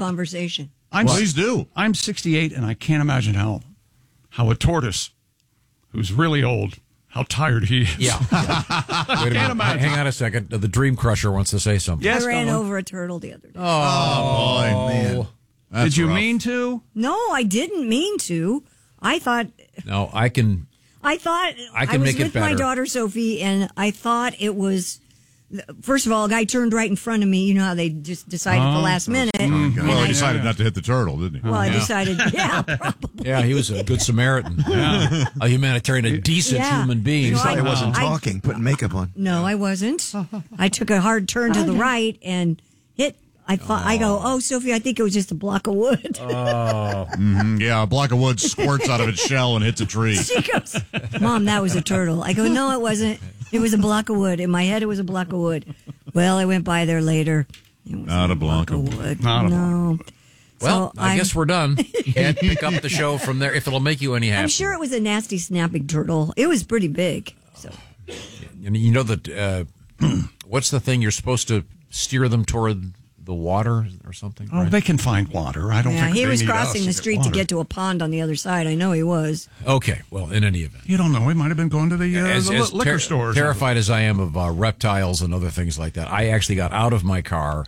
conversation. Please do. I'm 68, and I can't imagine how a tortoise, who's really old, how tired he is. Yeah. Wait a minute. Hang on a second. The Dream Crusher wants to say something. Yes, I ran over a turtle the other day. Oh, boy, man. Did you mean to? No, I didn't mean to. I thought. No, I can I was make it with my better. daughter Sophie, and I thought it was. First of all, a guy turned right in front of me. You know how they just decide at the last minute. Well, he decided not to hit the turtle, didn't he? Well, I decided, probably. Yeah, he was a good Samaritan. A humanitarian, a decent human being. No, I wasn't talking, putting makeup on. No, I wasn't. I took a hard turn to the right and hit. I go, oh, Sophie, I think it was just a block of wood. Yeah, a block of wood squirts out of its shell and hits a tree. She goes, Mom, that was a turtle. I go, no, it wasn't. It was a block of wood. In my head, it was a block of wood. Well, I went by there later. It was Not a block of wood. Not a no. Well, So I guess we're done. And pick up the show from there if it'll make you any happier. I'm sure it was a nasty snapping turtle. It was pretty big. So And you know that what's the thing you're supposed to steer them toward the water or something? Oh, right? they can find water. I don't think he they was need crossing us the street to water. get to a pond on the other side. I know he was. Okay, well, in any event. You don't know. He might have been going to the liquor As store. or terrified as I am of reptiles and other things like that, I actually got out of my car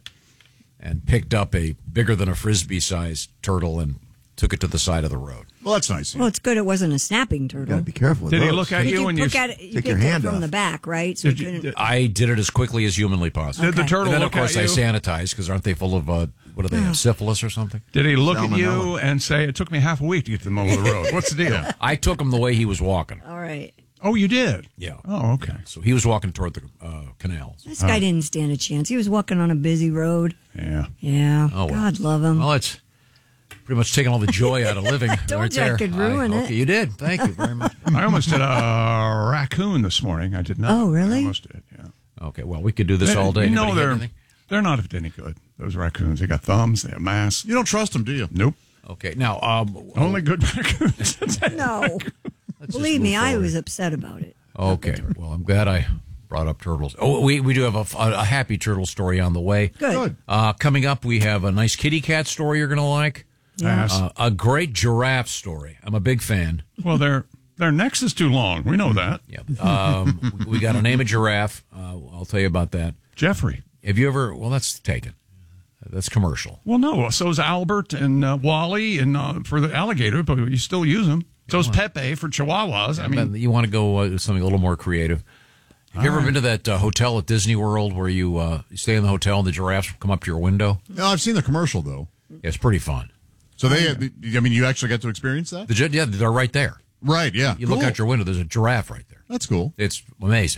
and picked up a bigger than a Frisbee-sized turtle and took it to the side of the road. Well, that's nice. Well, it's good it wasn't a snapping You turtle. got to be careful with Did he those. look at you when you... look at it, you take your picked it hand from off. the back, right? So Did you you- couldn't- I did it as quickly as humanly possible. Did the turtle And then, look of course, at I you? sanitized because aren't they full of, what do they have, syphilis or something? Did he look at you Salmonella. and say, it took me half a week to get to the middle of the road? What's the deal? I took him the way he was walking. All right. Oh, you did? Yeah. Oh, okay. So he was walking toward the canals. This guy didn't stand a chance. He was walking on a busy road. Yeah. Yeah. Oh, well. God love him. Well, it's pretty much taking all the joy out of living. Told right you I there. could ruin it. Okay, you did. Thank you very much. I almost did a raccoon this morning. I did not. Oh, really? I almost did, yeah. Okay, well, we could do this all day. No, Anybody have anything? they're not any good, those raccoons. They got thumbs, they have masks. You don't trust him, do you? Nope. Okay, now, Only good raccoons. No. Believe me, I was upset about it. okay, well, I'm glad I brought up turtles. Oh, we do have a happy turtle story on the way. Good. Coming up, we have a nice kitty cat story you're going to like. Yes. A great giraffe story. I'm a big fan. Well, their necks is too long. We know that. Yeah. We got to name a giraffe. I'll tell you about that. Jeffrey. Have you ever? Well, that's taken. That's commercial. Well, no. So's Albert and Wally and for the alligator, but you still use them. So's Pepe for Chihuahuas. I mean, You want to go something a little more creative. Have you ever been to that hotel at Disney World where you stay in the hotel and the giraffes come up to your window? No, I've seen the commercial, though. Yeah, it's pretty fun. So you actually get to experience that? Yeah, they're right there. Right, yeah. You look out your window, there's a giraffe right there. That's cool. It's amazing.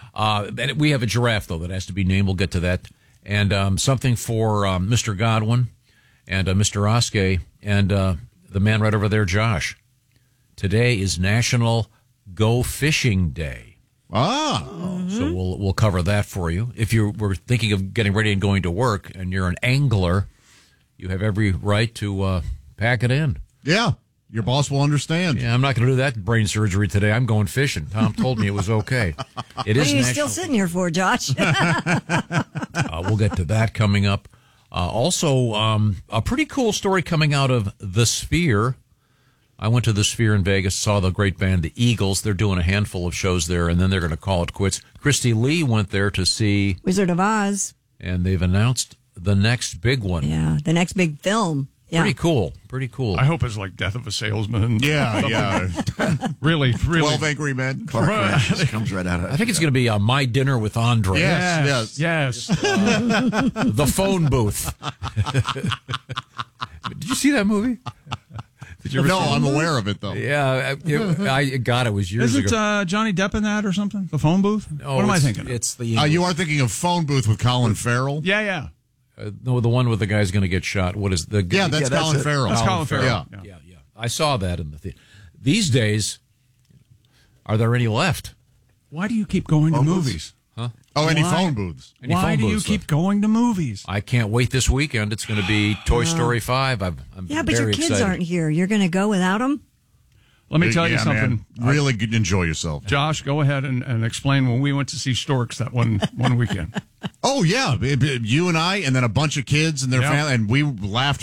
And we have a giraffe, though, that has to be named. We'll get to that. And something for Mr. Godwin and Mr. Oskey and the man right over there, Josh. Today is National Go Fishing Day. Ah. So we'll cover that for you. If you were thinking of getting ready and going to work and you're an angler, you have every right to pack it in. Yeah. Your boss will understand. Yeah, I'm not going to do that brain surgery today. I'm going fishing. Tom told me it was okay. It What is are you national. still sitting here for, Josh? We'll get to that coming up. Also, a pretty cool story coming out of The Sphere. I went to The Sphere in Vegas, saw the great band, the Eagles. They're doing a handful of shows there, and then they're going to call it quits. Christy Lee went there to see, Wizard of Oz. and they've announced the next big one. Yeah, the next big film. Yeah. Pretty cool. Pretty cool. I hope it's like Death of a Salesman. Yeah, yeah. Really. 12 Angry Men. Clark Gregg just comes right out of it. I think it's going to be My Dinner with Andre. Yes. Yes. The phone booth. Did you see that movie? Did you ever No, see I'm it? aware of it, though. Yeah, it was years Isn't ago. Johnny Depp in that or something? The phone booth? Oh, What am I it's- thinking? It's the You are thinking of Phone Booth with Colin Farrell? Yeah, yeah. no, the one with the guy's going to get shot. What is the? Yeah, that's Colin it. Farrell. That's Colin Farrell. Yeah. Yeah. I saw that in the theater. These days, are there any left? Why do you keep going to movies? Oh, any Why? phone booths? Any Why phone do you booths keep left? going to movies? I can't wait this weekend. It's going to be Toy Story 5. I'm Yeah, but your very kids excited. aren't here. You're going to go without them? Let me tell you Yeah, something. man. Really good, enjoy yourself. Josh, go ahead and explain when we went to see Storks that one weekend. Oh, yeah. You and I, and then a bunch of kids and their Yeah. family, and we laughed